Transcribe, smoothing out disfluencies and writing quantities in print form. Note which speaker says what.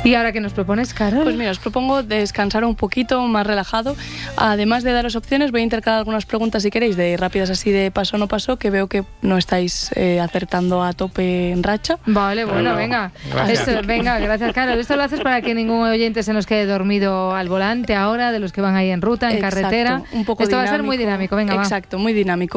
Speaker 1: ¿Y ahora qué nos propones, Carol?
Speaker 2: Pues mira, os propongo descansar un poquito, más relajado. Además de daros opciones, voy a intercalar algunas preguntas, si queréis, de rápidas así de paso no paso, que veo que no estáis acertando a tope en racha.
Speaker 1: Vale, bueno, venga. Venga, gracias, Carol. Esto lo haces para que ningún oyente se nos quede dormido al volante ahora, de los que van ahí en ruta, en carretera.
Speaker 2: Un poco
Speaker 1: Esto
Speaker 2: dinámico.
Speaker 1: va a ser muy dinámico, venga,
Speaker 2: Exacto, muy dinámico.